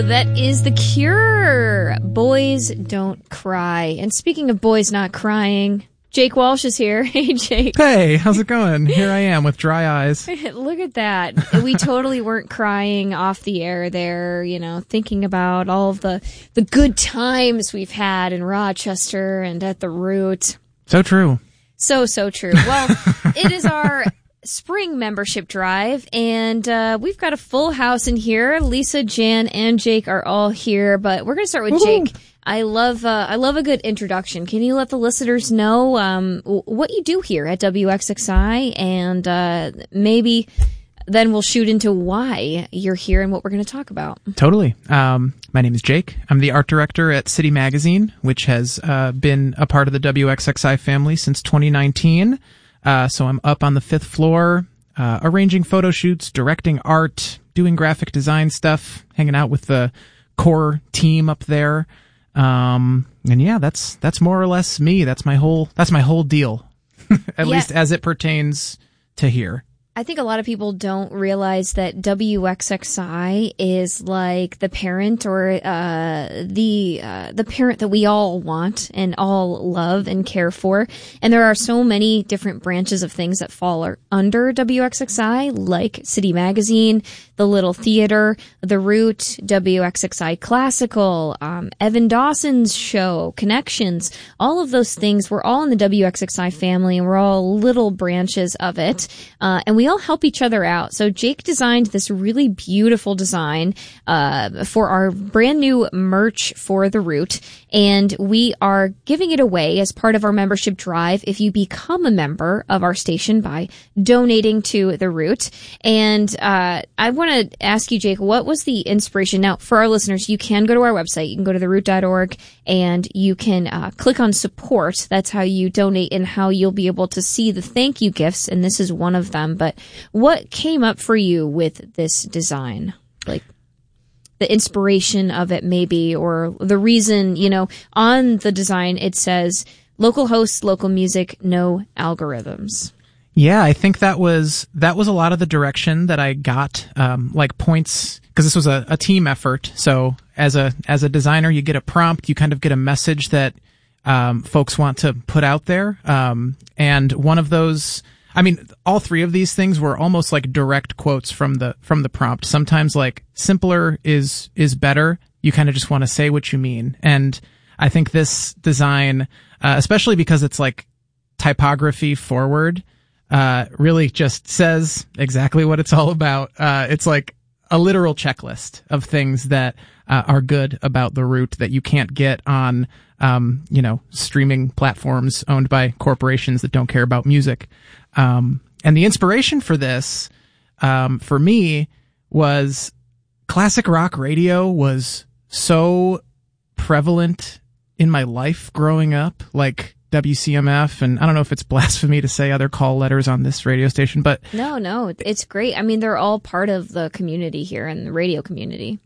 That is The Cure. Boys Don't Cry. And speaking of boys not crying, Jake Walsh is here. Hey, Jake. Hey, how's it going? Here I am with dry eyes. Look at that. We totally weren't crying off the air there, thinking about all of the good times we've had in Rochester and at the Root. So true. So true. Well, it is our spring membership drive, and we've got a full house in here. Lisa, Jan, and Jake are all here, but we're going to start with Jake. I love a good introduction. Can you let the listeners know what you do here at WXXI, and maybe then we'll shoot into why you're here and what we're going to talk about. Totally. My name is Jake. I'm the art director at City Magazine, which has been a part of the WXXI family since 2019. So I'm up on the 5th floor, arranging photo shoots, directing art, doing graphic design stuff, hanging out with the core team up there. And yeah, that's more or less me. That's my whole deal, at least as it pertains to here. I think a lot of people don't realize that WXXI is like the parent or the parent that we all want and all love and care for. And there are so many different branches of things that fall under WXXI, like City Magazine, the Little Theater, The Root, WXXI Classical, Evan Dawson's show, Connections. All of those things, we're all in the WXXI family, and we're all little branches of it. And we all help each other out. So Jake designed this really beautiful design for our brand new merch for The Root, and we are giving it away as part of our membership drive if you become a member of our station by donating to The Root. And I want to ask you, Jake, what was the inspiration? Now, for our listeners, you can go to our website. You can go to theroot.org, and you can click on support. That's how you donate and how you'll be able to see the thank you gifts, and this is one of them. But what came up for you with this design? Like the inspiration of it maybe, or the reason, on the design it says local hosts, local music, no algorithms. Yeah, I think that was a lot of the direction that I got, like points, because this was a team effort. So as a designer, you get a prompt, you kind of get a message that folks want to put out there. And one of those, all three of these things were almost like direct quotes from the prompt. Sometimes like simpler is better. You kind of just want to say what you mean. And I think this design, especially because it's like typography forward, really just says exactly what it's all about. It's like a literal checklist of things that are good about The Root that you can't get on, streaming platforms owned by corporations that don't care about music. And the inspiration for this, for me, was classic rock radio was so prevalent in my life growing up, like WCMF, and I don't know if it's blasphemy to say other call letters on this radio station, but no, it's great. They're all part of the community here and the radio community.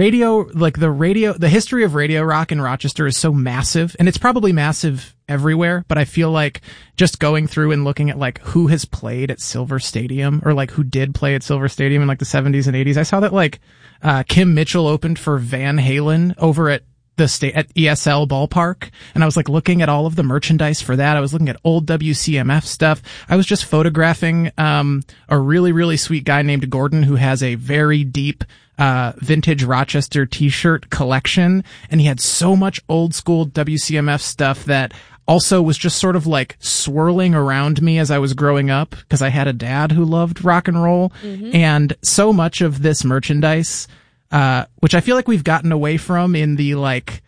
The history of radio rock in Rochester is so massive, and it's probably massive everywhere, but I feel like just going through and looking at like who has played at Silver Stadium, or like who did play at Silver Stadium in like the 70s and 80s. I saw that like Kim Mitchell opened for Van Halen over at at ESL Ballpark, and I was like looking at all of the merchandise for that. I was looking at old WCMF stuff. I was just photographing a really, really sweet guy named Gordon who has a very deep vintage Rochester t-shirt collection, and he had so much old school WCMF stuff that also was just sort of like swirling around me as I was growing up, because I had a dad who loved rock and roll. Mm-hmm. And so much of this merchandise, which I feel like we've gotten away from in the like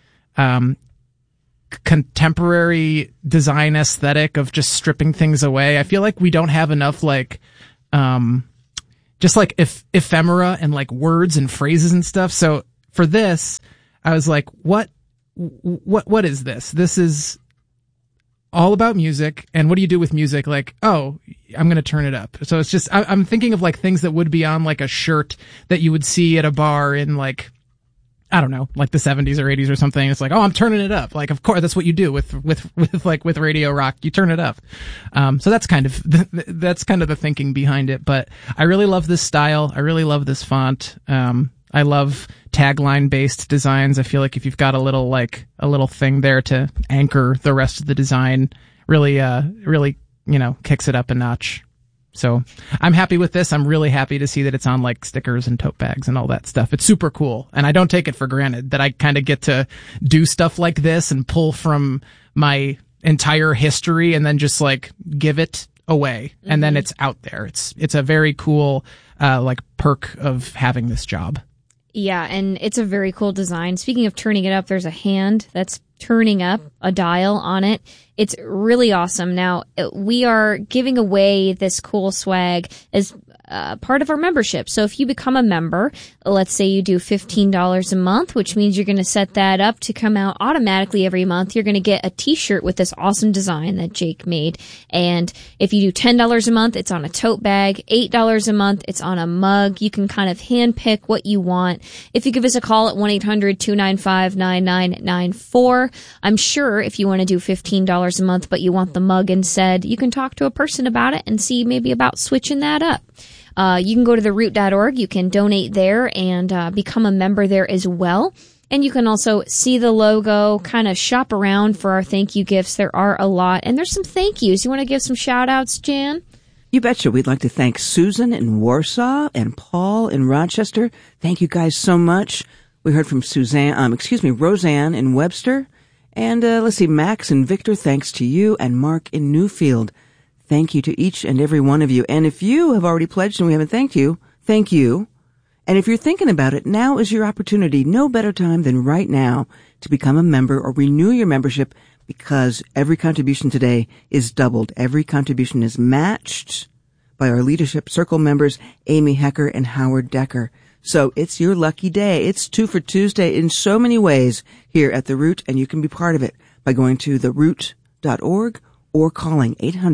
contemporary design aesthetic of just stripping things away. I feel like we don't have enough like just like ephemera and like words and phrases and stuff. So for this, I was like, what is this? This is all about music. And what do you do with music? Like, oh, I'm going to turn it up. So it's just, I'm thinking of like things that would be on like a shirt that you would see at a bar in like, I don't know, like the 70s or 80s or something. It's like, oh, I'm turning it up. Like, of course, that's what you do with radio rock. You turn it up. So that's kind of the thinking behind it. But I really love this style. I really love this font. I love tagline based designs. I feel like if you've got a little thing there to anchor the rest of the design, really, kicks it up a notch. So I'm happy with this. I'm really happy to see that it's on like stickers and tote bags and all that stuff. It's super cool. And I don't take it for granted that I kind of get to do stuff like this and pull from my entire history and then just like give it away. Mm-hmm. And then it's out there. It's a very cool, perk of having this job. Yeah, and it's a very cool design. Speaking of turning it up, there's a hand that's turning up a dial on it. It's really awesome. Now, we are giving away this cool swag as part of our membership. So if you become a member, let's say you do $15 a month, which means you're going to set that up to come out automatically every month. You're going to get a t-shirt with this awesome design that Jake made. And if you do $10 a month, it's on a tote bag. $8 a month, it's on a mug. You can kind of handpick what you want. If you give us a call at 1-800-295-9994, I'm sure if you want to do $15 a month, but you want the mug instead, you can talk to a person about it and see maybe about switching that up. You can go to theroot.org. You can donate there and become a member there as well. And you can also see the logo, kind of shop around for our thank you gifts. There are a lot. And there's some thank yous. You want to give some shout outs, Jan? You betcha. We'd like to thank Susan in Warsaw and Paul in Rochester. Thank you guys so much. We heard from Roseanne in Webster. And let's see, Max and Victor, thanks to you, and Mark in Newfield. Thank you to each and every one of you. And if you have already pledged and we haven't thanked you, thank you. And if you're thinking about it, now is your opportunity. No better time than right now to become a member or renew your membership, because every contribution today is doubled. Every contribution is matched by our Leadership Circle members, Amy Hecker and Howard Decker. So it's your lucky day. It's 2 for Tuesday in so many ways here at The Root, and you can be part of it by going to theroot.org or calling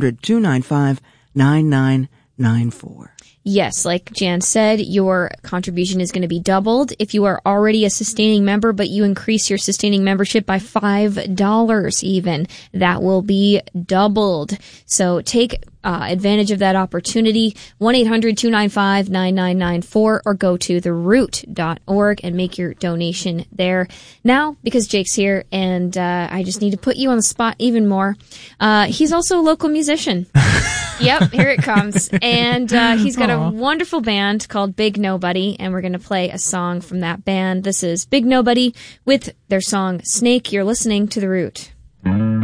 800-295-9994. Yes, like Jan said, your contribution is going to be doubled. If you are already a sustaining member, but you increase your sustaining membership by $5 even, that will be doubled. So take advantage of that opportunity. 1-800-295-9994 or go to theroot.org and make your donation there. Now, because Jake's here and I just need to put you on the spot even more, he's also a local musician. Yep, here it comes. And he's got a wonderful band called Big Nobody, and we're going to play a song from that band. This is Big Nobody with their song Snake. You're listening to The Root.